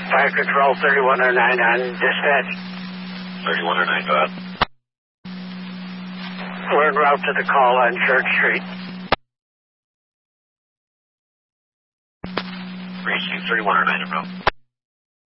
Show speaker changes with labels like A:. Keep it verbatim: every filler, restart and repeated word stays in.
A: Fire Control thirty-one oh nine on dispatch.
B: thirty-one oh nine, go ahead.
A: We're en route to the call on Church Street.
B: Precinct thirty-one oh nine, en route.